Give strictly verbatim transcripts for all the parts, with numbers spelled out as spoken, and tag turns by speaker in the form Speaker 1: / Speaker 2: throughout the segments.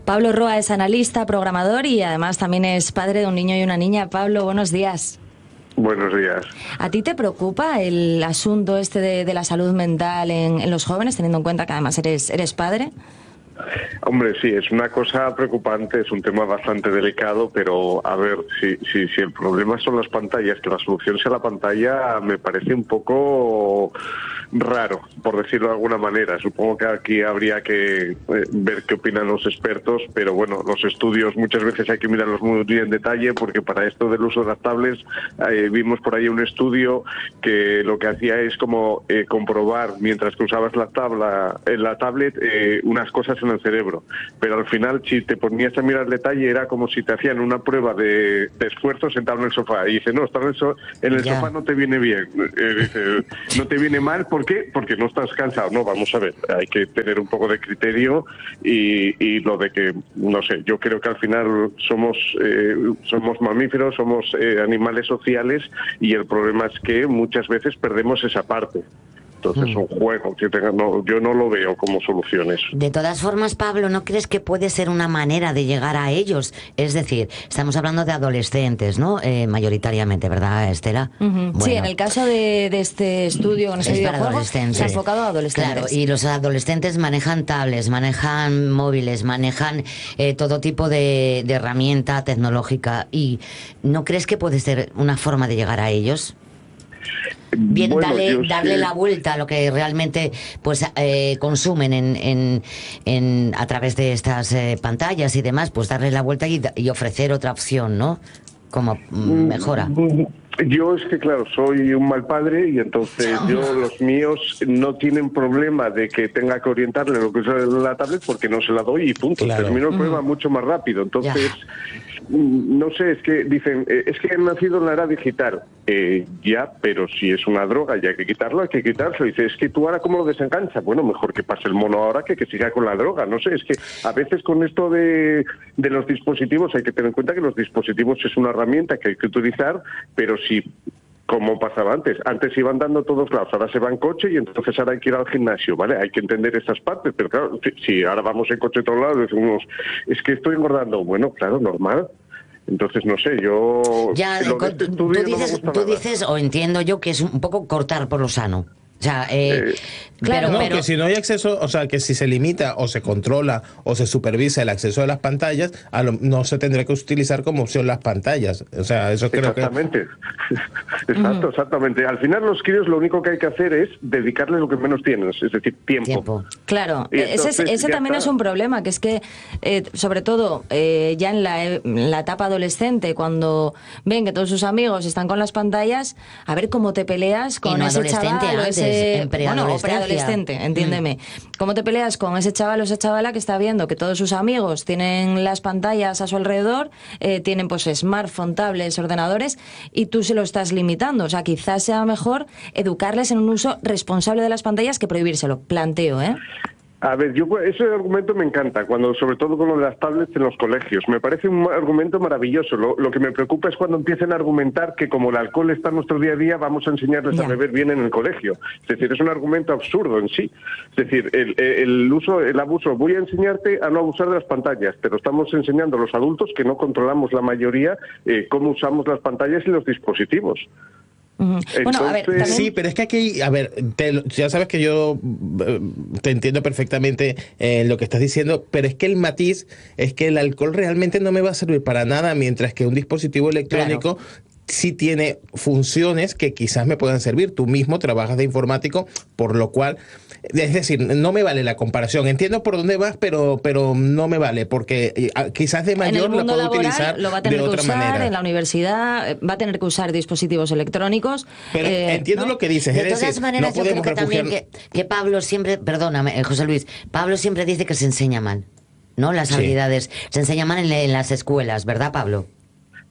Speaker 1: Pablo Roa es analista, programador y además también es padre de un niño y una niña. Pablo, buenos días.
Speaker 2: Buenos días.
Speaker 1: ¿A ti te preocupa el asunto este de, de la salud mental en, en los jóvenes, teniendo en cuenta que además eres, eres padre?
Speaker 2: Hombre, sí, es una cosa preocupante, es un tema bastante delicado, pero a ver, si, si, si el problema son las pantallas, que la solución sea la pantalla, me parece un poco raro, por decirlo de alguna manera. Supongo que aquí habría que eh, ver qué opinan los expertos, pero bueno, los estudios muchas veces hay que mirarlos muy en detalle, porque para esto del uso de las tablets eh, vimos por ahí un estudio que lo que hacía es como eh, comprobar, mientras que usabas la tabla, en la tablet, eh, unas cosas en el cerebro, pero al final si te ponías a mirar el detalle era como si te hacían una prueba de, de esfuerzo sentado en el sofá y dice, no, estar en el, so en el sofá no te viene bien, eh, dice, no te viene mal, ¿por qué? Porque no estás cansado. No, vamos a ver, hay que tener un poco de criterio y, y lo de que, no sé, yo creo que al final somos eh, somos mamíferos, somos eh, animales sociales y el problema es que muchas veces perdemos esa parte. Entonces, un juego, que tenga, no, yo no lo veo como soluciones.
Speaker 3: De todas formas, Pablo, ¿no crees que puede ser una manera de llegar a ellos? Es decir, estamos hablando de adolescentes, ¿no? Eh, mayoritariamente, ¿verdad, Estela?
Speaker 1: Uh-huh.
Speaker 3: Bueno,
Speaker 1: sí, en el caso de, de este estudio, en ese
Speaker 3: es
Speaker 1: videojuego, se ha enfocado a adolescentes.
Speaker 3: Claro, y los adolescentes manejan tablets, manejan móviles, manejan eh, todo tipo de, de herramienta tecnológica. ¿Y no crees que puede ser una forma de llegar a ellos? Bien,
Speaker 2: bueno,
Speaker 3: darle, darle
Speaker 2: sé.
Speaker 3: la vuelta a lo que realmente pues eh, consumen en, en, en a través de estas eh, pantallas y demás, pues darle la vuelta y, y ofrecer otra opción, ¿no? Como mm, mejora.
Speaker 2: Yo es que, claro, soy un mal padre y entonces yo, los míos no tienen problema de que tenga que orientarle lo que es la tablet porque no se la doy y punto.
Speaker 4: Claro.
Speaker 2: Termino el problema mm. mucho más rápido. Entonces, ya. no sé, es que dicen, eh, es que han nacido en la era digital. Eh, ya, pero si es una droga y hay que quitarlo, hay que quitarlo. Dice, es que tú ahora cómo lo desenganchas. Bueno, mejor que pase el mono ahora que que siga con la droga. No sé, es que a veces con esto de, de los dispositivos hay que tener en cuenta que los dispositivos es una herramienta que hay que utilizar, pero si, como pasaba antes, antes iban dando todos lados, ahora se va en coche y entonces ahora hay que ir al gimnasio, ¿vale? Hay que entender esas partes, pero claro, si, si ahora vamos en coche a todos lados, decimos, es que estoy engordando. Bueno, claro, normal. Entonces, no sé, yo...
Speaker 3: Ya,
Speaker 2: lo de este
Speaker 3: tú, tú, dices,
Speaker 2: no
Speaker 3: tú
Speaker 2: nada.
Speaker 3: dices, o entiendo yo, que es un poco cortar por lo sano. O sea, eh,
Speaker 2: Eh,
Speaker 3: claro,
Speaker 4: no,
Speaker 3: pero...
Speaker 4: que si no hay acceso, o sea, que si se limita o se controla o se supervisa el acceso de las pantallas, a lo, no se tendría que utilizar como opción las pantallas. O sea, eso creo que...
Speaker 2: Exactamente. Exacto, uh-huh. exactamente. Al final los críos lo único que hay que hacer es dedicarles lo que menos tienes, es decir, tiempo.
Speaker 3: tiempo.
Speaker 1: Claro,
Speaker 2: Y
Speaker 1: ese, es, ese también está. es un problema, que es que, eh, sobre todo, eh, ya en la, en la etapa adolescente, cuando ven que todos sus amigos están con las pantallas, a ver cómo te peleas con
Speaker 3: no
Speaker 1: ese chaval o ese...
Speaker 3: En
Speaker 1: bueno, o preadolescente, entiéndeme. Mm. ¿Cómo te peleas con ese chaval o esa chavala que está viendo que todos sus amigos tienen las pantallas a su alrededor, eh, tienen pues smartphone, tablets, ordenadores, y tú se lo estás limitando? O sea, quizás sea mejor educarles en un uso responsable de las pantallas que prohibírselo. Planteo, ¿eh?
Speaker 2: A ver, yo ese argumento me encanta, cuando sobre todo con lo de las tablets en los colegios. Me parece un argumento maravilloso. Lo, lo que me preocupa es cuando empiecen a argumentar que como el alcohol está en nuestro día a día, vamos a enseñarles ya. a beber bien en el colegio. Es decir, es un argumento absurdo en sí. Es decir, el, el uso, el abuso, voy a enseñarte a no abusar de las pantallas, pero estamos enseñando a los adultos que no controlamos la mayoría eh, cómo usamos las pantallas y los dispositivos.
Speaker 1: Uh-huh. Entonces, bueno, a ver, también...
Speaker 4: Sí, pero es que aquí, a ver, te, ya sabes que yo eh, te entiendo perfectamente eh, lo que estás diciendo, pero es que el matiz es que el alcohol realmente no me va a servir para nada, mientras que un dispositivo electrónico claro. sí tiene funciones que quizás me puedan servir. Tú mismo trabajas de informático, por lo cual, es decir, no me vale la comparación. Entiendo por dónde vas, pero pero no me vale, porque eh, quizás de mayor la puedo utilizar
Speaker 1: lo va a tener
Speaker 4: de
Speaker 1: que
Speaker 4: otra
Speaker 1: usar,
Speaker 4: manera.
Speaker 1: En la universidad va a tener que usar dispositivos electrónicos.
Speaker 4: Pero eh, entiendo ¿no? lo que dices.
Speaker 3: De
Speaker 4: es
Speaker 3: todas
Speaker 4: decir,
Speaker 3: maneras,
Speaker 4: no
Speaker 3: yo creo que
Speaker 4: refugiar...
Speaker 3: también que, que Pablo siempre, perdóname, José Luis, Pablo siempre dice que se enseña mal, ¿no? Las sí. habilidades se enseñan mal en, en las escuelas, ¿verdad, Pablo?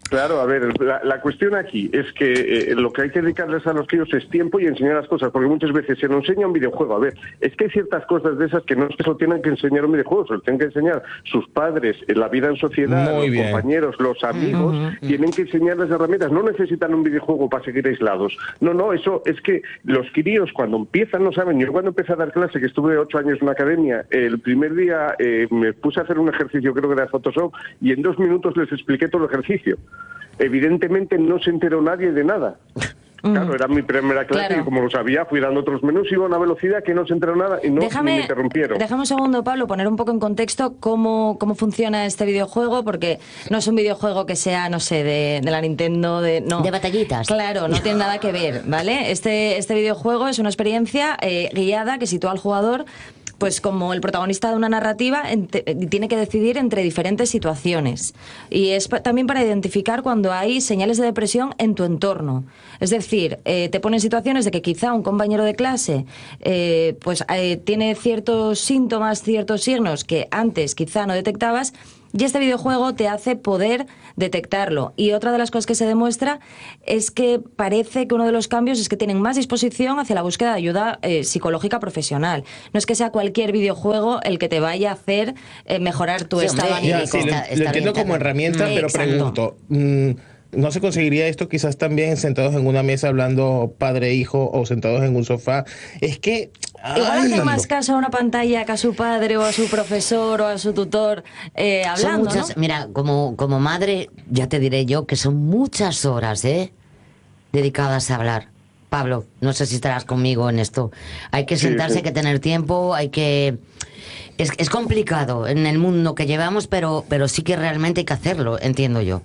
Speaker 2: Claro, a ver, la, la cuestión aquí es que eh, lo que hay que dedicarles a los críos es tiempo y enseñar las cosas, porque muchas veces se nos enseña un videojuego. A ver, es que hay ciertas cosas de esas que no es que se lo tienen que enseñar un videojuego, se lo tienen que enseñar sus padres, en la vida en sociedad,
Speaker 4: Muy
Speaker 2: los
Speaker 4: bien.
Speaker 2: compañeros, los amigos, uh-huh. tienen que enseñarles herramientas. No necesitan un videojuego para seguir aislados. No, no, eso es que los críos cuando empiezan no saben. Yo cuando empecé a dar clase, que estuve ocho años en una academia, el primer día eh, me puse a hacer un ejercicio, creo que era Photoshop, y en dos minutos les expliqué todo el ejercicio. Evidentemente no se enteró nadie de nada. Claro, era mi primera clase claro. y como lo sabía, fui dando otros menús, iba a una velocidad que no se enteró nada y no
Speaker 1: déjame,
Speaker 2: me interrumpieron.
Speaker 1: Déjame un segundo, Pablo, poner un poco en contexto cómo, cómo funciona este videojuego, porque no es un videojuego que sea, no sé, de, de la Nintendo, de no.
Speaker 3: De batallitas.
Speaker 1: Claro, no tiene nada que ver, ¿vale? Este, este videojuego es una experiencia eh, guiada que sitúa al jugador pues como el protagonista de una narrativa ente, tiene que decidir entre diferentes situaciones. Y es pa, también para identificar cuando hay señales de depresión en tu entorno. Es decir, eh, te pone en situaciones de que quizá un compañero de clase eh, pues eh, tiene ciertos síntomas, ciertos signos que antes quizá no detectabas, y este videojuego te hace poder detectarlo. Y otra de las cosas que se demuestra es que parece que uno de los cambios es que tienen más disposición hacia la búsqueda de ayuda eh, psicológica profesional. No es que sea cualquier videojuego el que te vaya a hacer eh, mejorar tu sí, estado
Speaker 4: anímico. Ya, sí, está, lo, lo entiendo como herramienta, mm, pero exacto. pregunto... Mm, ¿no se conseguiría esto quizás también sentados en una mesa hablando padre-hijo o sentados en un sofá? Es que...
Speaker 1: Igual hace más caso a una pantalla que a su padre o a su profesor o a su tutor eh, hablando,
Speaker 3: son muchas,
Speaker 1: ¿no?
Speaker 3: Mira, como, como madre, ya te diré yo que son muchas horas, ¿eh? Dedicadas a hablar. Pablo, no sé si estarás conmigo en esto. Hay que sentarse, sí, sí. hay que tener tiempo, hay que... Es, es complicado en el mundo que llevamos, pero, pero sí que realmente hay que hacerlo, entiendo yo.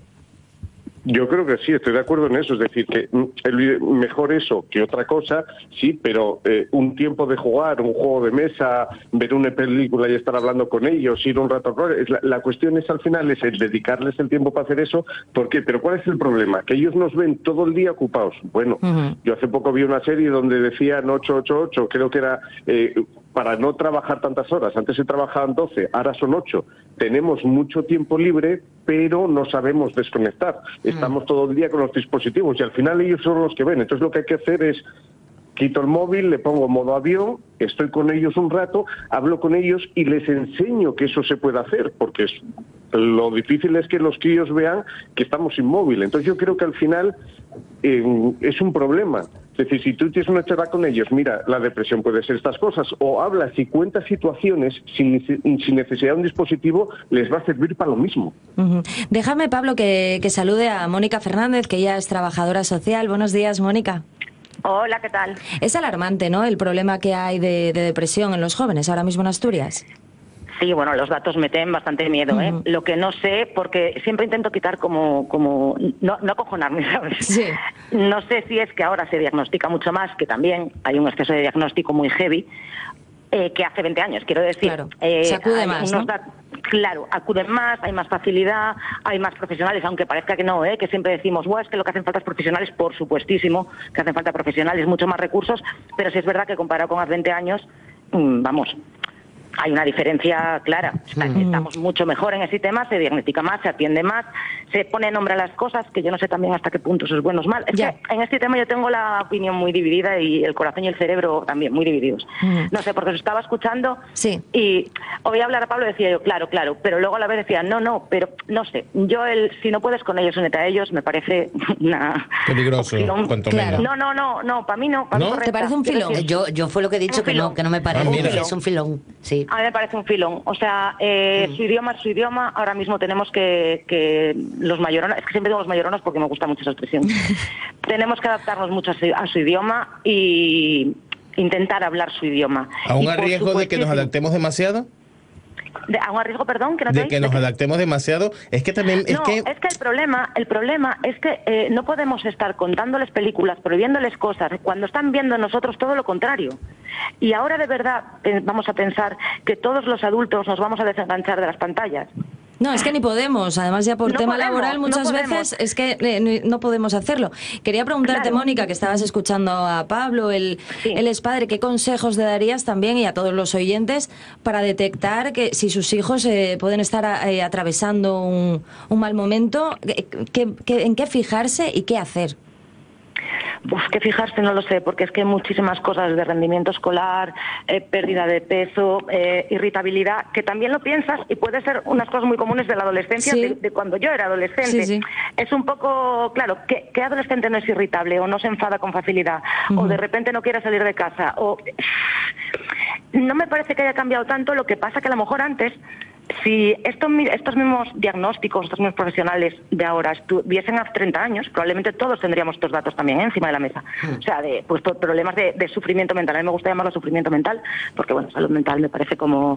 Speaker 2: Yo creo que sí, estoy de acuerdo en eso. Es decir, que el, mejor eso que otra cosa, sí, pero eh, un tiempo de jugar, un juego de mesa, ver una película y estar hablando con ellos, ir un rato a la, la cuestión es al final es el dedicarles el tiempo para hacer eso. ¿Por qué? Pero ¿cuál es el problema? Que ellos nos ven todo el día ocupados. Bueno, uh-huh. yo hace poco vi una serie donde decían ocho ocho ocho, creo que era... Eh, para no trabajar tantas horas. Antes se trabajaban doce, ahora son ocho. Tenemos mucho tiempo libre, pero no sabemos desconectar. Estamos todo el día con los dispositivos y al final ellos son los que ven. Entonces lo que hay que hacer es quito el móvil, le pongo modo avión, estoy con ellos un rato, hablo con ellos y les enseño que eso se puede hacer, porque es, lo difícil es que los críos vean que estamos inmóviles. Entonces yo creo que al final eh, es un problema. Es decir, si tú tienes una charla con ellos, mira, la depresión puede ser estas cosas, o hablas y cuentas situaciones sin, sin necesidad de un dispositivo, les va a servir para lo mismo.
Speaker 1: Uh-huh. Déjame, Pablo, que, que salude a Mónica Fernández, que ella es trabajadora social. Buenos días, Mónica.
Speaker 5: Hola, ¿qué tal?
Speaker 1: Es alarmante, ¿no?, el problema que hay de, de depresión en los jóvenes ahora mismo en Asturias.
Speaker 5: Sí, bueno, los datos meten bastante miedo, ¿eh? Uh-huh. Lo que no sé, porque siempre intento quitar como... como no, no acojonarme, ¿sabes?
Speaker 1: Sí.
Speaker 5: No sé si es que ahora se diagnostica mucho más, que también hay un exceso de diagnóstico muy heavy, eh, que hace veinte años, quiero decir.
Speaker 1: Claro,
Speaker 5: eh,
Speaker 1: se acude más, ¿no?
Speaker 5: Dat- claro, acuden más, hay más facilidad, hay más profesionales, aunque parezca que no, ¿eh? Que siempre decimos, bueno, es que lo que hacen falta es profesionales, por supuestísimo, que hacen falta profesionales, mucho más recursos, pero sí es verdad que comparado con hace veinte años, mmm, vamos... hay una diferencia clara. Estamos mucho mejor en ese tema, se diagnostica más, se atiende más, se pone nombre a las cosas, que yo no sé también hasta qué punto eso es bueno o es mal. Es
Speaker 1: ya.
Speaker 5: que en este tema yo tengo la opinión muy dividida y el corazón y el cerebro también muy divididos. Uh-huh. No sé, porque os estaba escuchando
Speaker 1: sí.
Speaker 5: y oía hablar a Pablo y decía yo, claro, claro, pero luego a la vez decía, no, no, pero no sé, yo el si no puedes con ellos, únete a ellos, me parece una...
Speaker 4: peligroso,
Speaker 5: opción.
Speaker 4: cuanto
Speaker 1: claro.
Speaker 4: menos.
Speaker 5: No, no, no, no, para mí no.
Speaker 4: ¿No?
Speaker 5: Correcta.
Speaker 1: ¿Te parece un filón?
Speaker 5: Decir,
Speaker 3: yo, yo fue lo que he dicho, que no, que no me parece.
Speaker 4: Ah, mira.
Speaker 3: Es un filón, sí.
Speaker 5: A mí me parece un filón. O sea, eh, mm. su idioma es su idioma. Ahora mismo tenemos que, que los mayoronas, es que siempre digo los mayoronas porque me gusta mucho esa expresión, tenemos que adaptarnos mucho a su, a su idioma y intentar hablar su idioma.
Speaker 4: ¿A un
Speaker 5: y
Speaker 4: riesgo de que nos adaptemos demasiado?
Speaker 5: De, ¿A un riesgo, perdón? Que no
Speaker 4: de que nos adaptemos demasiado. Es que también... Es
Speaker 5: no,
Speaker 4: que...
Speaker 5: es que el problema, el problema es que eh, no podemos estar contándoles películas, prohibiéndoles cosas, cuando están viendo nosotros todo lo contrario. Y ahora de verdad eh, vamos a pensar que todos los adultos nos vamos a desenganchar de las pantallas.
Speaker 1: No, es que ni podemos. Además, ya por
Speaker 5: No
Speaker 1: tema
Speaker 5: podemos,
Speaker 1: laboral muchas
Speaker 5: no
Speaker 1: veces es que eh, no podemos hacerlo. Quería preguntarte,
Speaker 5: Claro.
Speaker 1: Mónica, que estabas escuchando a Pablo, él,
Speaker 5: Sí.
Speaker 1: él es padre, ¿qué consejos le darías también y a todos los oyentes para detectar que si sus hijos eh, pueden estar eh, atravesando un, un mal momento, ¿qué, qué- qué- en qué fijarse y qué hacer?
Speaker 5: Uf, que fijarse no lo sé, porque es que hay muchísimas cosas de rendimiento escolar, eh, pérdida de peso, eh, irritabilidad, que también lo piensas y puede ser unas cosas muy comunes de la adolescencia,
Speaker 1: Sí.
Speaker 5: de, de cuando yo era adolescente.
Speaker 1: Sí, sí.
Speaker 5: Es un poco, claro, ¿qué, qué adolescente no es irritable o no se enfada con facilidad o de repente no quiere salir de casa? O no me parece que haya cambiado tanto, lo que pasa que a lo mejor antes, si estos, mi- estos mismos diagnósticos, estos mismos profesionales de ahora estuviesen a treinta años, probablemente todos tendríamos estos datos también ¿eh? encima de la mesa. O sea, de pues, por problemas de, de sufrimiento mental. A mí me gusta llamarlo sufrimiento mental, porque bueno, salud mental me parece como...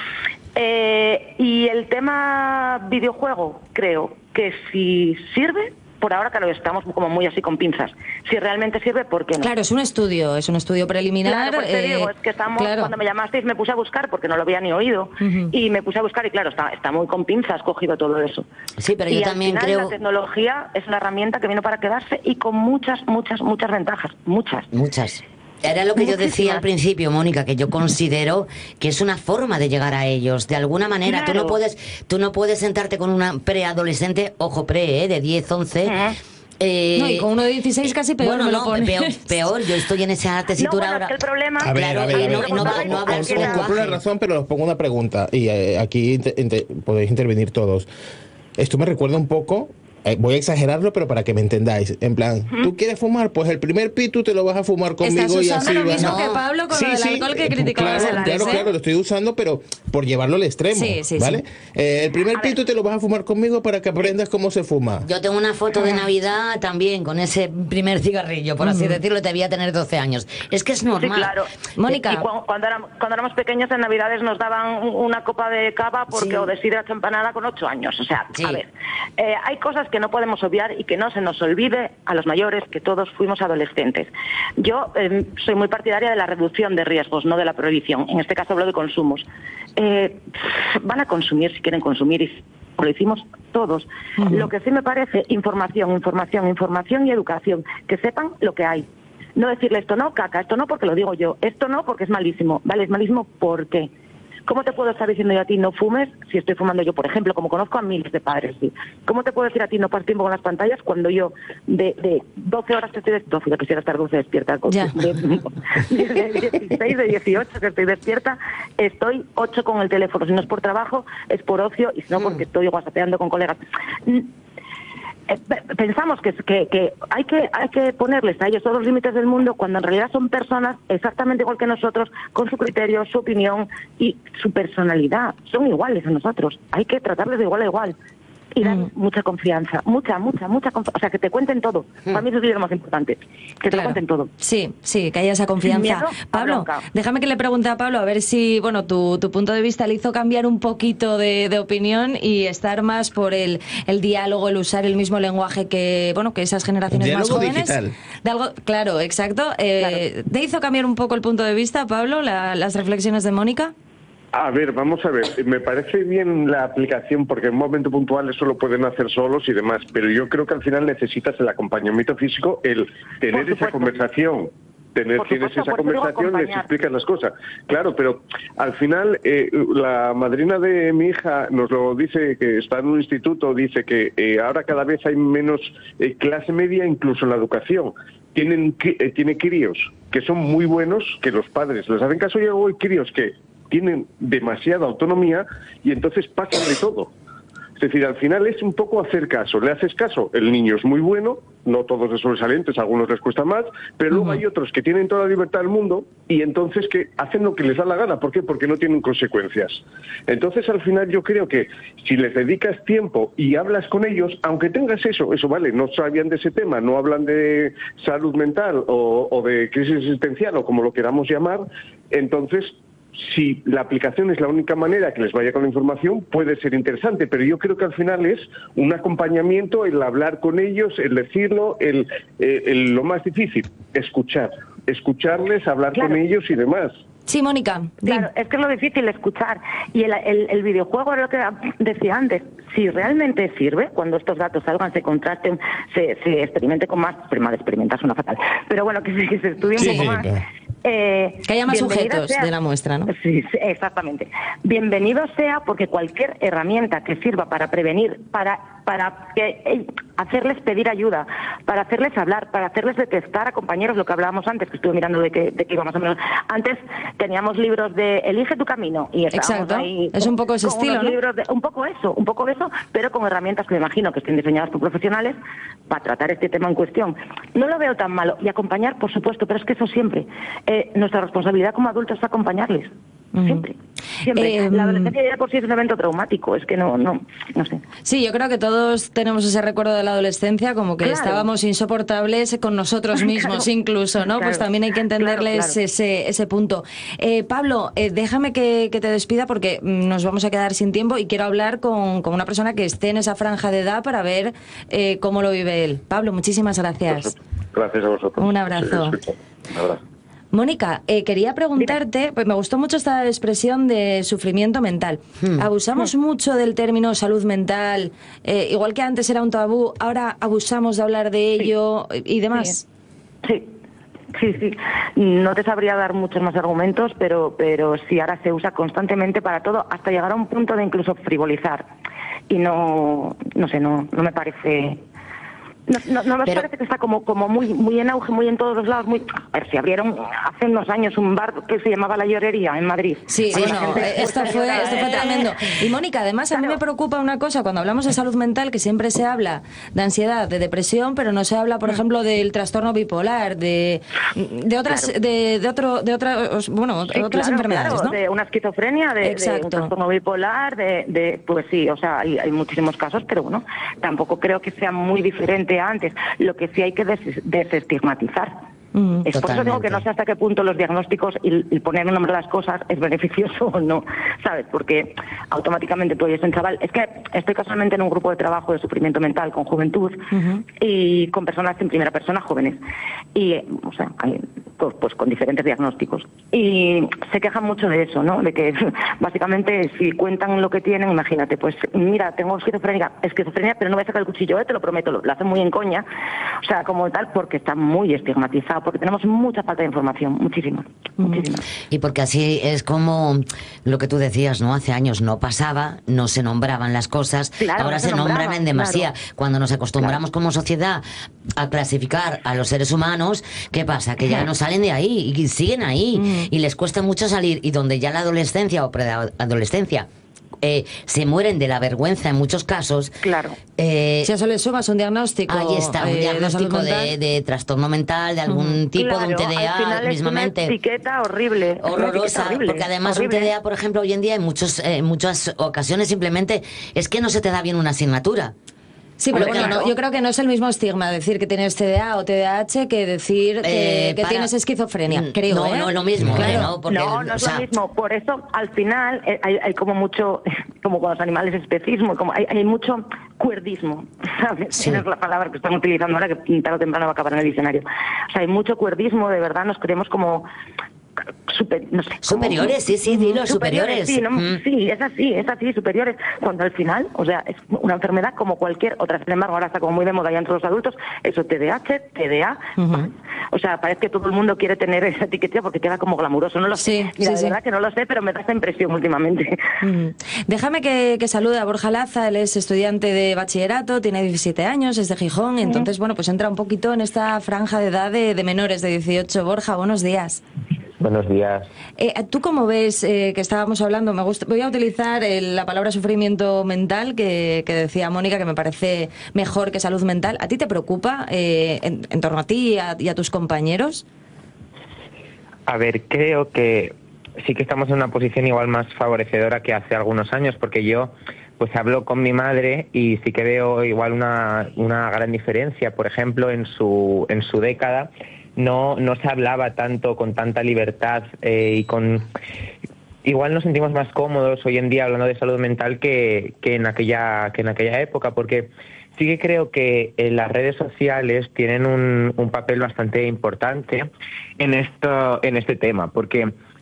Speaker 5: Eh, y el tema videojuego, creo que si sirve, por ahora, claro, estamos como muy así con pinzas. Si realmente sirve, ¿por qué no?
Speaker 1: Claro, es un estudio, es un estudio preliminar.
Speaker 5: Claro, pues te
Speaker 1: eh,
Speaker 5: digo, es que estamos,
Speaker 1: claro.
Speaker 5: cuando me llamasteis me puse a buscar porque no lo había ni oído
Speaker 1: Ujú.
Speaker 5: y me puse a buscar y claro, está, está muy con pinzas cogido todo eso.
Speaker 3: Sí, pero
Speaker 5: y
Speaker 3: yo
Speaker 5: al
Speaker 3: también
Speaker 5: final,
Speaker 3: creo...
Speaker 5: la tecnología es una herramienta que vino para quedarse y con muchas, muchas, muchas ventajas, muchas.
Speaker 3: Muchas. Era lo que yo decía
Speaker 5: Muchísimas.
Speaker 3: al principio, Mónica, que yo considero que es una forma de llegar a ellos. De alguna manera, tú no
Speaker 5: Claro.
Speaker 3: puedes, tú no puedes sentarte con una preadolescente, ojo, pre, ¿eh? de diez, once.
Speaker 5: Ujú.
Speaker 3: eh,
Speaker 1: No, y con uno de dieciséis casi peor
Speaker 3: bueno,
Speaker 1: me lo
Speaker 3: no,
Speaker 1: pones.
Speaker 3: peor, peor, yo estoy en esa
Speaker 5: No,
Speaker 3: tesitura
Speaker 5: bueno, es
Speaker 3: ahora.
Speaker 5: que el problema...
Speaker 4: A ver,
Speaker 3: Claro,
Speaker 4: a ver,
Speaker 3: y
Speaker 4: a
Speaker 3: no-
Speaker 4: ver.
Speaker 3: y no va-
Speaker 4: Os-
Speaker 3: no habla
Speaker 4: os-
Speaker 3: de
Speaker 4: os compro la
Speaker 3: lenguaje.
Speaker 4: razón, pero os pongo una pregunta y eh, aquí inte- inte- podéis intervenir todos. Esto me recuerda un poco, eh, voy a exagerarlo, pero para que me entendáis. En plan, ¿tú quieres fumar? Pues el primer pito te lo vas a fumar conmigo
Speaker 1: Estás
Speaker 4: y
Speaker 1: usando
Speaker 4: así
Speaker 1: lo
Speaker 4: vas
Speaker 1: mismo
Speaker 4: a...
Speaker 1: que Pablo con
Speaker 4: Sí,
Speaker 1: lo del
Speaker 4: sí,
Speaker 1: alcohol que
Speaker 4: eh,
Speaker 1: criticabas
Speaker 4: claro,
Speaker 1: antes,
Speaker 4: claro,
Speaker 1: ¿eh?
Speaker 4: claro, lo estoy usando, pero por llevarlo al extremo,
Speaker 1: Sí, sí,
Speaker 4: ¿vale?
Speaker 1: sí.
Speaker 4: Eh, el primer
Speaker 5: A ver.
Speaker 4: pito te lo vas a fumar conmigo para que aprendas cómo se fuma.
Speaker 3: Yo tengo una foto de Navidad también con ese primer cigarrillo, por así decirlo, debía tener doce años. Es que es
Speaker 5: Sí,
Speaker 3: normal.
Speaker 5: claro.
Speaker 1: Mónica.
Speaker 5: Y cu- cuando, éramos, cuando éramos pequeños en Navidades nos daban un- una copa de cava porque
Speaker 3: Sí.
Speaker 5: o de sidra champanada con ocho años. O sea,
Speaker 3: Sí.
Speaker 5: a ver, eh, hay cosas que no podemos obviar y que no se nos olvide a los mayores que todos fuimos adolescentes. Yo eh, soy muy partidaria de la reducción de riesgos, no de la prohibición. En este caso hablo de consumos. Eh, van a consumir si quieren consumir y lo hicimos todos. Lo que sí me parece, información, información, información y educación. Que sepan lo que hay. No decirle esto no, caca, esto no porque lo digo yo, esto no porque es malísimo. Vale, es malísimo ¿por qué? ¿Cómo te puedo estar diciendo yo a ti no fumes si estoy fumando yo, por ejemplo, como conozco a miles de padres? ¿Sí? ¿Cómo te puedo decir a ti no pasar tiempo con las pantallas cuando yo de, de doce horas que estoy despierta, yo quisiera estar doce despierta,
Speaker 1: Ya.
Speaker 5: de, de dieciséis, de dieciocho que estoy despierta, estoy ocho con el teléfono, si no es por trabajo, es por ocio y si no porque estoy whatsappeando con colegas. Eh, pe- pensamos que, que, que, hay que hay que ponerles a ellos todos los límites del mundo cuando en realidad son personas exactamente igual que nosotros, con su criterio, su opinión y su personalidad. Son iguales a nosotros. Hay que tratarles de igual a igual. Y dar
Speaker 1: Mm.
Speaker 5: mucha confianza, mucha, mucha, mucha confianza. O sea, que te cuenten todo. Para mí eso es lo más importante. Que te
Speaker 1: Claro.
Speaker 5: lo cuenten todo.
Speaker 1: Sí, sí, que haya esa confianza.
Speaker 5: Miedo a
Speaker 1: Pablo,
Speaker 5: bronca.
Speaker 1: déjame que le pregunte a Pablo a ver si, bueno, tu, tu punto de vista le hizo cambiar un poquito de, de opinión y estar más por el, el diálogo, el usar el mismo lenguaje que, bueno, que esas generaciones más
Speaker 4: Diálogo
Speaker 1: jóvenes.
Speaker 4: digital.
Speaker 1: De algo, claro, exacto. Eh, ¿Te hizo cambiar un poco el punto de vista, Pablo, la- las reflexiones de Mónica?
Speaker 2: A ver, vamos a ver, me parece bien la aplicación porque en un momento puntual eso lo pueden hacer solos y demás, pero yo creo que al final necesitas el acompañamiento físico, el tener
Speaker 5: Por
Speaker 2: esa
Speaker 5: supuesto.
Speaker 2: conversación. Tener,
Speaker 5: Por
Speaker 2: tienes
Speaker 5: supuesto,
Speaker 2: esa
Speaker 5: por eso digo
Speaker 2: conversación, les
Speaker 5: acompañar.
Speaker 2: explicas las cosas. Claro, pero al final eh, la madrina de mi hija nos lo dice, que está en un instituto, dice que eh, ahora cada vez hay menos eh, clase media incluso en la educación. Tienen cri- eh, tiene críos que son muy buenos, que los padres les hacen caso y luego hay críos que tienen demasiada autonomía y entonces pasan de todo. Es decir, al final es un poco hacer caso. Le haces caso, el niño es muy bueno, no todos son sobresalientes, a algunos les cuesta más, pero luego hay otros que tienen toda la libertad del mundo y entonces que hacen lo que les da la gana. ¿Por qué? Porque no tienen consecuencias. Entonces, al final yo creo que si les dedicas tiempo y hablas con ellos, aunque tengas eso, eso vale, no sabían de ese tema, no hablan de salud mental o, o de crisis existencial o como lo queramos llamar, entonces si la aplicación es la única manera que les vaya con la información, puede ser interesante, pero yo creo que al final es un acompañamiento, el hablar con ellos, el decirlo, el, el- el- lo más difícil, escuchar, escucharles, hablar
Speaker 5: Claro.
Speaker 2: con ellos y demás.
Speaker 1: Sí, Mónica.
Speaker 5: Claro, es que es lo difícil escuchar. Y el, el, el videojuego, era lo que decía antes, si realmente sirve, cuando estos datos salgan, se contrasten, se, se experimente con más, pero mal experimentar suena fatal, pero bueno, que se, que se estudie un
Speaker 4: Sí,
Speaker 5: poco
Speaker 4: sí,
Speaker 5: más.
Speaker 4: pero-
Speaker 5: Eh,
Speaker 1: Que haya más
Speaker 5: bienvenida
Speaker 1: sujetos
Speaker 5: sea-
Speaker 1: de la muestra, ¿no?
Speaker 5: Sí, sí, exactamente. Bienvenido sea, porque cualquier herramienta que sirva para prevenir, para para que, eh, hacerles pedir ayuda, para hacerles hablar, para hacerles detectar a compañeros, lo que hablábamos antes, que estuve mirando de que, de que iba más o menos. Antes teníamos libros de Elige tu camino y estábamos
Speaker 1: Exacto.
Speaker 5: ahí.
Speaker 1: Es un poco ese
Speaker 5: con
Speaker 1: estilo,
Speaker 5: unos
Speaker 1: ¿no?
Speaker 5: libros de- un poco eso, un poco eso, pero con herramientas que me imagino que estén diseñadas por profesionales para tratar este tema en cuestión. No lo veo tan malo. Y acompañar, por supuesto, pero es que eso siempre. Eh, nuestra responsabilidad como adultos es acompañarles. Siempre. Siempre.
Speaker 1: Eh,
Speaker 5: La adolescencia ya de por sí es un evento traumático. Es que no, no, no sé.
Speaker 1: Sí, yo creo que todos tenemos ese recuerdo de la adolescencia, como que
Speaker 5: Claro.
Speaker 1: estábamos insoportables con nosotros mismos
Speaker 5: Claro.
Speaker 1: incluso, ¿no?
Speaker 5: Claro.
Speaker 1: Pues también hay que entenderles
Speaker 5: Claro, claro.
Speaker 1: Ese, ese punto. Eh, Pablo, eh, déjame que, que te despida porque mm, nos vamos a quedar sin tiempo y quiero hablar con, con una persona que esté en esa franja de edad para ver eh, cómo lo vive él. Pablo, muchísimas gracias.
Speaker 2: Gracias a vosotros.
Speaker 1: Un abrazo.
Speaker 2: Sí, escucho. Un abrazo.
Speaker 1: Mónica, eh, quería preguntarte, pues me gustó mucho esta expresión de sufrimiento mental.
Speaker 3: Hmm.
Speaker 1: Abusamos mucho del término salud mental, eh, igual que antes era un tabú, ahora abusamos de hablar de ello y demás.
Speaker 5: Sí. Sí, sí. No te sabría dar muchos más argumentos, pero, pero sí, ahora se usa constantemente para todo, hasta llegar a un punto de incluso frivolizar. Y no, no sé, no, no me parece... No, no, no me
Speaker 3: Pero-
Speaker 5: parece que está como como muy muy en auge, muy en todos los lados, muy... A ver, si abrieron hace unos años un bar que se llamaba La Llorería en Madrid.
Speaker 1: Sí,
Speaker 5: Ahí la
Speaker 1: bueno,
Speaker 5: gente
Speaker 1: eh, esto
Speaker 5: pues,
Speaker 1: fue,
Speaker 5: lloraba,
Speaker 1: esto fue
Speaker 5: ¿eh?
Speaker 1: tremendo. Y Mónica, además a mí me preocupa una cosa, cuando hablamos de salud mental, que siempre se habla de ansiedad, de depresión, pero no se habla, por ejemplo, del trastorno bipolar, de, de otras, de, de otro, de otras, bueno,
Speaker 5: Sí,
Speaker 1: otras
Speaker 5: claro,
Speaker 1: enfermedades,
Speaker 5: claro,
Speaker 1: ¿no?
Speaker 5: de una esquizofrenia, de, de
Speaker 1: Exacto.
Speaker 5: un trastorno bipolar, de, de, pues sí, o sea, hay, hay muchísimos casos, pero bueno, tampoco creo que sea muy diferente a antes. Lo que sí hay que des- desestigmatizar.
Speaker 1: Mm,
Speaker 5: Es por eso digo que no sé hasta qué punto los diagnósticos y, y poner un nombre a las cosas es beneficioso o no, ¿sabes? Porque automáticamente tú oyes un chaval... Es que estoy casualmente en un grupo de trabajo de sufrimiento mental con juventud
Speaker 1: Ujú.
Speaker 5: y con personas en primera persona jóvenes. Y, eh, o sea, hay, pues, pues con diferentes diagnósticos. Y se quejan mucho de eso, ¿no? De que básicamente si cuentan lo que tienen, imagínate, pues mira, tengo esquizofrenia, esquizofrenia, pero no voy a sacar el cuchillo, eh, te lo prometo, lo, lo hacen muy en coña, o sea, como tal, porque está muy estigmatizado, porque tenemos mucha falta de información, muchísima, muchísima.
Speaker 3: Y porque así es como lo que tú decías, ¿no? Hace años no pasaba, no se nombraban las cosas,
Speaker 5: Claro,
Speaker 3: ahora
Speaker 5: no se
Speaker 3: se nombran
Speaker 5: nombraban,
Speaker 3: en demasía.
Speaker 5: claro.
Speaker 3: Cuando nos acostumbramos como sociedad a clasificar a los seres humanos, ¿qué pasa? Que ya no salen de ahí y siguen ahí y les cuesta mucho salir, y donde ya la adolescencia o preadolescencia eh, se mueren de la vergüenza en muchos casos.
Speaker 5: Claro.
Speaker 3: eh,
Speaker 1: Si a eso le sumas un diagnóstico,
Speaker 3: Ahí está, un
Speaker 1: eh, de
Speaker 3: diagnóstico
Speaker 1: salud
Speaker 3: de,
Speaker 1: mental.
Speaker 3: de trastorno mental, de algún tipo,
Speaker 5: Claro,
Speaker 3: de un T D
Speaker 5: al final
Speaker 3: A
Speaker 5: es
Speaker 3: mismamente.
Speaker 5: una etiqueta horrible. es una
Speaker 3: Horrorosa,
Speaker 5: etiqueta horrible,
Speaker 3: porque además
Speaker 5: horrible.
Speaker 3: un T D A, por ejemplo, hoy en día en muchos, eh, en muchas ocasiones simplemente es que no se te da bien una asignatura.
Speaker 1: Sí, pero
Speaker 3: Porque
Speaker 1: bueno,
Speaker 3: no-
Speaker 1: no, yo creo que no es el mismo estigma decir que tienes T D A o T D A H que decir que,
Speaker 3: Eh,
Speaker 1: que
Speaker 3: para-
Speaker 1: tienes esquizofrenia,
Speaker 3: Mm,
Speaker 1: creo,
Speaker 3: no,
Speaker 1: ¿eh?
Speaker 3: no es lo mismo,
Speaker 1: Claro.
Speaker 3: ¿eh? ¿no? Porque,
Speaker 5: no, no
Speaker 3: o
Speaker 5: es
Speaker 3: sea,
Speaker 5: lo mismo. Por eso, al final, eh, hay, hay como mucho, como con los animales, especismo, como hay, hay mucho cuerdismo, ¿sabes?
Speaker 3: Sí.
Speaker 5: Esa es la palabra que están utilizando ahora, que tarde o temprano va a acabar en el diccionario. O sea, hay mucho cuerdismo, de verdad, nos creemos como... Super, no sé, como-
Speaker 3: Superiores, sí, sí, dilo, superiores.
Speaker 5: Sí, ¿no?
Speaker 3: Mm.
Speaker 5: Sí, es así, es así, superiores. Cuando al final, o sea, es una enfermedad como cualquier otra. Sin embargo, ahora está como muy de moda ya entre los adultos, eso T D A H, T D A.
Speaker 1: Ujú.
Speaker 5: O sea, parece que todo el mundo quiere tener esa etiqueta porque queda como glamuroso. No lo
Speaker 1: Sí,
Speaker 5: sé. Mira,
Speaker 1: sí,
Speaker 5: de
Speaker 1: sí.
Speaker 5: verdad que no lo sé, pero me da esa impresión últimamente.
Speaker 1: Mm. Déjame que, que salude a Borja Laza, él es estudiante de bachillerato, tiene diecisiete años, es de Gijón, entonces, bueno, pues entra un poquito en esta franja de edad de, de menores de dieciocho. Borja, buenos días.
Speaker 6: Buenos días.
Speaker 1: Eh, ¿Tú cómo ves eh, que estábamos hablando? Me gusta, voy a utilizar el- la palabra sufrimiento mental que, que decía Mónica, que me parece mejor que salud mental. ¿A ti te preocupa eh, en, en torno a ti y a, y a tus compañeros?
Speaker 6: A ver, creo que sí que estamos en una posición igual más favorecedora que hace algunos años, porque yo pues hablo con mi madre y sí que veo igual una, una gran diferencia. Por ejemplo, en su, en su década no, no se hablaba tanto con tanta libertad eh, y con... Igual nos sentimos más cómodos hoy en día hablando de salud mental que, que, en, aquella, que en aquella época, porque sí que creo que eh, las redes sociales tienen un, un papel bastante importante en esto, en este tema, porque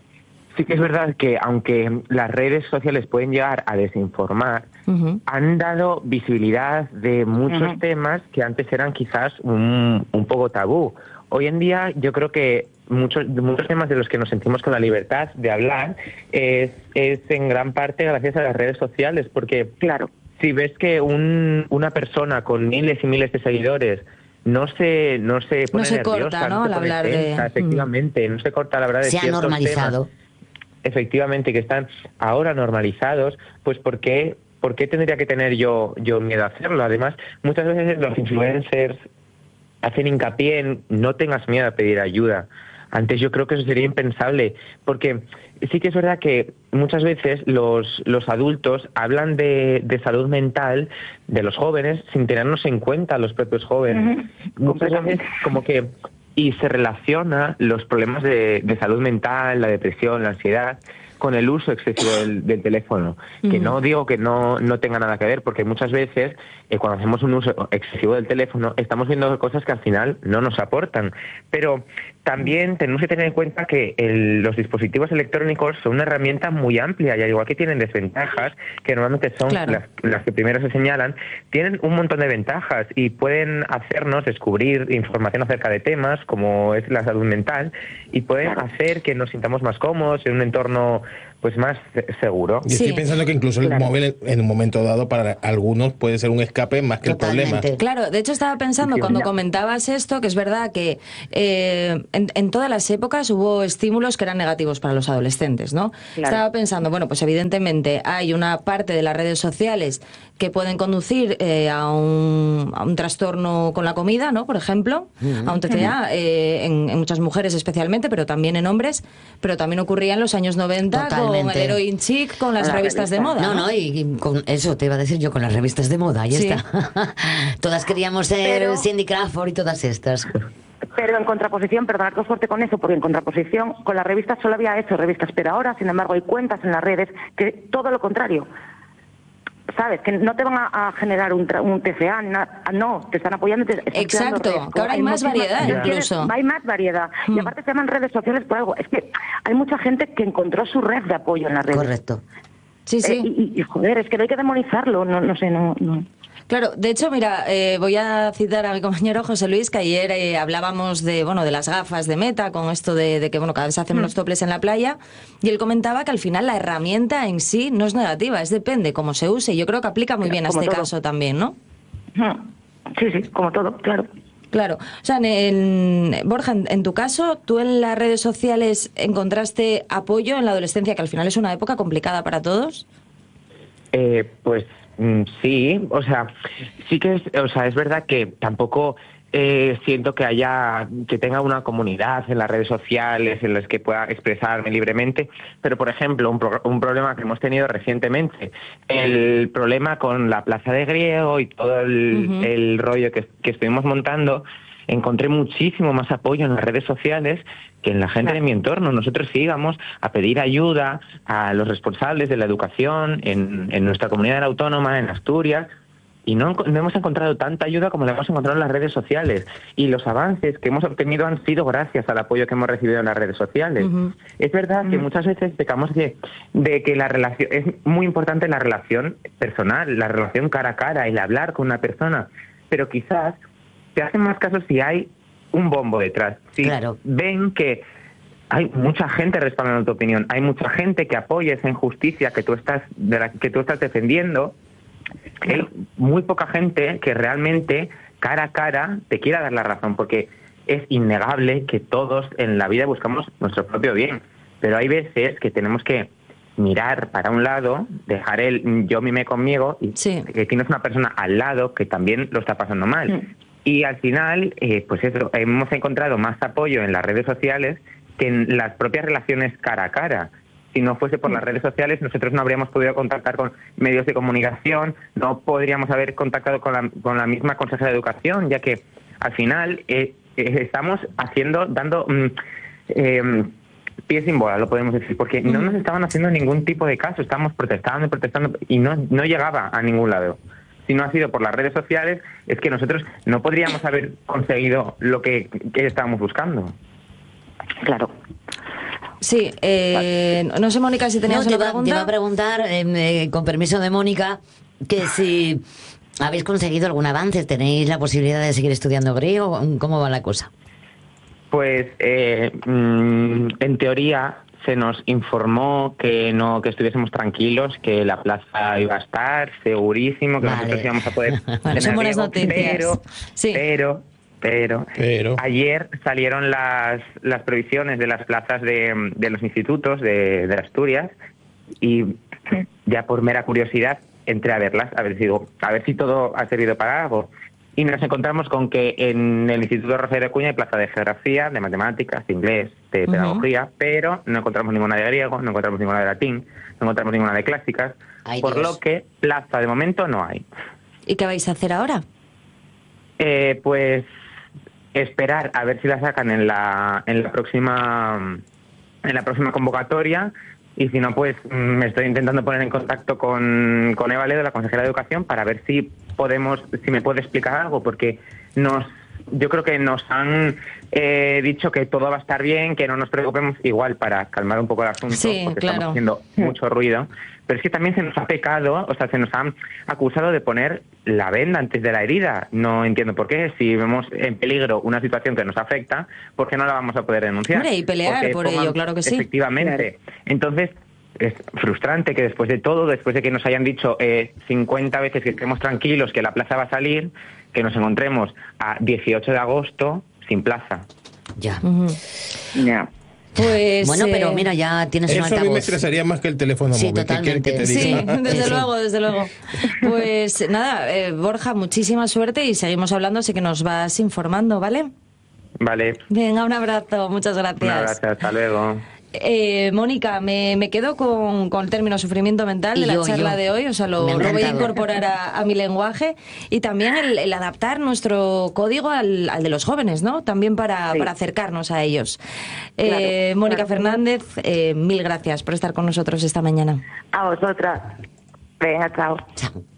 Speaker 6: sí que es verdad que aunque las redes sociales pueden llegar a desinformar, uh-huh. han dado visibilidad de muchos uh-huh. temas que antes eran quizás un, un poco tabú. Hoy en día yo creo que muchos, muchos temas de los que nos sentimos con la libertad de hablar es, es en gran parte gracias a las redes sociales, porque
Speaker 5: claro,
Speaker 6: si ves que un, una persona con miles y miles de seguidores no se no se pone
Speaker 1: no se
Speaker 6: nerviosa,
Speaker 1: corta, ¿no?
Speaker 6: no
Speaker 1: Al
Speaker 6: se pone
Speaker 1: hablar
Speaker 6: tensa,
Speaker 1: de...
Speaker 6: efectivamente, no se corta la verdad de
Speaker 3: se
Speaker 6: ciertos
Speaker 3: ha normalizado.
Speaker 6: temas, efectivamente, que están ahora normalizados, pues ¿por qué, por qué tendría que tener yo, yo miedo a hacerlo? Además, muchas veces los influencers hacen hincapié en no tengas miedo a pedir ayuda. Antes yo creo que eso sería impensable, porque sí que es verdad que muchas veces los, los adultos hablan de, de salud mental de los jóvenes sin tenernos en cuenta los propios jóvenes. Uh-huh. Muchas veces como que... Y se relaciona los problemas de, de salud mental, la depresión, la ansiedad, con el uso excesivo del, del teléfono. Que no digo que no, no tenga nada que ver, porque muchas veces eh, cuando hacemos un uso excesivo del teléfono estamos viendo cosas que al final no nos aportan. Pero también tenemos que tener en cuenta que el, los dispositivos electrónicos son una herramienta muy amplia y al igual que tienen desventajas, que normalmente son claro. las, las que primero se señalan, tienen un montón de ventajas y pueden hacernos descubrir información acerca de temas como es la salud mental y pueden hacer que nos sintamos más cómodos en un entorno pues más seguro.
Speaker 4: Yo estoy sí. pensando que incluso el claro. móvil en un momento dado para algunos puede ser un escape más que Totalmente. el problema.
Speaker 1: Claro, de hecho estaba pensando sí, cuando ya. comentabas esto, que es verdad que eh, en, en todas las épocas hubo estímulos que eran negativos para los adolescentes, ¿no? Claro. Estaba pensando, bueno, pues evidentemente hay una parte de las redes sociales que pueden conducir eh, a, un, a un trastorno con la comida, ¿no? Por ejemplo, uh-huh. a un T C A, uh-huh. eh, en, en muchas mujeres especialmente, pero también en hombres, pero también ocurría en los años noventa Totalmente. Con el Heroin Chic, con las la revistas revista. de moda.
Speaker 3: No, no, no y, y con eso te iba a decir yo, con las revistas de moda, ahí sí. está. Todas queríamos ser pero... Cindy Crawford y todas estas.
Speaker 5: Pero en contraposición, perdonad que os corte con eso, porque en contraposición con las revistas solo había hecho revistas, pero ahora, sin embargo, hay cuentas en las redes que todo lo contrario. ¿Sabes? Que no te van a, a generar un, un T C A, na, no, te están apoyando. Te están
Speaker 1: Exacto, que ahora hay, hay más variedad incluso.
Speaker 5: Hay más variedad. Mm. Y aparte se llaman redes sociales por algo. Es que hay mucha gente que encontró su red de apoyo en las redes.
Speaker 3: Correcto.
Speaker 1: Sí, sí.
Speaker 5: Eh, y, y, joder, es que no hay que demonizarlo, no, no sé, no... no.
Speaker 1: Claro, de hecho, mira, eh, voy a citar a mi compañero José Luis, que ayer eh, hablábamos de, bueno, de las gafas de Meta, con esto de, de que, bueno, cada vez se hacen menos toples en la playa, y él comentaba que al final la herramienta en sí no es negativa, es depende cómo se use, y yo creo que aplica muy bien a este todo. caso también, ¿no?
Speaker 5: Sí, sí, como todo, claro.
Speaker 1: Claro, o sea, en, en, Borja, en, en tu caso, ¿tú en las redes sociales encontraste apoyo en la adolescencia, que al final es una época complicada para todos?
Speaker 6: Eh, pues... Sí, o sea, sí que es, o sea, es verdad que tampoco eh, siento que haya, que tenga una comunidad en las redes sociales en las que pueda expresarme libremente, pero por ejemplo, un, pro, un problema que hemos tenido recientemente, el problema con la Plaza de Griego y todo el, uh-huh. el rollo que, que estuvimos montando, encontré muchísimo más apoyo en las redes sociales que en la gente de mi entorno. Nosotros íbamos a pedir ayuda a los responsables de la educación en, en nuestra comunidad autónoma, en Asturias, y no, no hemos encontrado tanta ayuda como la hemos encontrado en las redes sociales. Y los avances que hemos obtenido han sido gracias al apoyo que hemos recibido en las redes sociales. Uh-huh. Es verdad que muchas veces pecamos de, de que la relación es muy importante la relación personal, la relación cara a cara, el hablar con una persona, pero quizás te hacen más caso si hay un bombo detrás. Si
Speaker 3: claro.
Speaker 6: ven que hay mucha gente respaldando tu opinión, hay mucha gente que apoya esa injusticia que tú estás de la que tú estás defendiendo, hay muy poca gente que realmente cara a cara te quiera dar la razón, porque es innegable que todos en la vida buscamos nuestro propio bien, pero hay veces que tenemos que mirar para un lado, dejar el yo mime conmigo y
Speaker 1: sí.
Speaker 6: que tienes una persona al lado que también lo está pasando mal. Sí. Y al final, eh, pues eso, hemos encontrado más apoyo en las redes sociales que en las propias relaciones cara a cara. Si no fuese por las redes sociales, nosotros no habríamos podido contactar con medios de comunicación, no podríamos haber contactado con la, con la misma consejera de educación, ya que al final eh, eh, estamos haciendo, dando mm, eh, pie sin bola, lo podemos decir, porque no nos estaban haciendo ningún tipo de caso, estábamos protestando y protestando y no, no llegaba a ningún lado. Si no ha sido por las redes sociales, es que nosotros no podríamos haber conseguido lo que, que estábamos buscando.
Speaker 5: Claro.
Speaker 1: Sí, eh, no sé, Mónica, si tenías
Speaker 3: No, te,
Speaker 1: una
Speaker 3: iba,
Speaker 1: pregunta.
Speaker 3: te iba a preguntar, eh, eh, con permiso de Mónica, que si habéis conseguido algún avance, ¿tenéis la posibilidad de seguir estudiando griego? ¿Cómo va la cosa?
Speaker 6: Pues eh, mm, en teoría se nos informó que no que estuviésemos tranquilos, que la plaza iba a estar segurísimo, que
Speaker 3: Vale.
Speaker 6: nosotros íbamos a poder
Speaker 1: Bueno,
Speaker 6: tener
Speaker 1: son buenas
Speaker 6: griego,
Speaker 1: noticias.
Speaker 6: pero
Speaker 1: Sí.
Speaker 6: pero pero,
Speaker 4: Pero.
Speaker 6: ayer salieron las las previsiones de las plazas de, de los institutos de, de Asturias y ya por mera curiosidad entré a verlas, a ver si digo, a ver si todo ha servido para algo. Y nos encontramos con que en el Instituto Rosario de Acuña hay plaza de geografía, de matemáticas, de inglés, de
Speaker 1: Ujú.
Speaker 6: pedagogía, pero no encontramos ninguna de griego, no encontramos ninguna de latín, no encontramos ninguna de clásicas,
Speaker 3: Ay,
Speaker 6: por
Speaker 3: Dios.
Speaker 6: lo que plaza de momento no hay.
Speaker 1: ¿Y qué vais a hacer ahora?
Speaker 6: Eh, pues esperar a ver si la sacan en la en la próxima en la próxima convocatoria. Y si no, pues me estoy intentando poner en contacto con, con Eva Ledo, la consejera de Educación, para ver si podemos, si me puede explicar algo, porque nos, yo creo que nos han eh, dicho que todo va a estar bien, que no nos preocupemos, igual para calmar un poco el asunto,
Speaker 1: Sí,
Speaker 6: porque
Speaker 1: claro.
Speaker 6: estamos haciendo mucho ruido. Pero es que también se nos ha pecado, o sea, se nos han acusado de poner la venda antes de la herida. No entiendo por qué. Si vemos en peligro una situación que nos afecta, ¿por qué no la vamos a poder denunciar?
Speaker 1: Hombre, y pelear
Speaker 6: Porque
Speaker 1: por ello, claro que sí.
Speaker 6: Efectivamente. Entonces, es frustrante que después de todo, después de que nos hayan dicho eh, cincuenta veces que estemos tranquilos, que la plaza va a salir, que nos encontremos a dieciocho de agosto sin plaza.
Speaker 3: Ya.
Speaker 1: Ujú.
Speaker 5: Ya.
Speaker 1: Pues,
Speaker 3: Bueno, pero
Speaker 1: eh,
Speaker 3: mira, ya tienes un
Speaker 4: Eso a mí me
Speaker 3: altavoz.
Speaker 4: estresaría más que el teléfono
Speaker 3: Sí,
Speaker 4: móvil. ¿Qué quieres que te
Speaker 3: totalmente.
Speaker 1: Sí,
Speaker 4: diga?
Speaker 1: desde
Speaker 3: Sí.
Speaker 1: luego, desde luego. Pues nada, eh, Borja, muchísima suerte y seguimos hablando, así que nos vas informando, ¿vale?
Speaker 6: Vale,
Speaker 1: Venga, un abrazo, muchas gracias.
Speaker 6: un abrazo, hasta luego.
Speaker 1: Eh, Mónica, me, me quedo con, con el término sufrimiento mental
Speaker 3: Y
Speaker 1: de la
Speaker 3: yo,
Speaker 1: charla
Speaker 3: yo.
Speaker 1: de hoy, o sea, lo,
Speaker 3: Me ha
Speaker 1: lo voy a
Speaker 3: encantado.
Speaker 1: incorporar a, a mi lenguaje y también el, el adaptar nuestro código al, al de los jóvenes, ¿no? También para,
Speaker 5: Sí.
Speaker 1: para acercarnos a ellos. Eh,
Speaker 5: Claro,
Speaker 1: Mónica
Speaker 5: claro.
Speaker 1: Fernández, eh, mil gracias por estar con nosotros esta mañana.
Speaker 5: A vosotras. Venga, chao.
Speaker 3: Chao.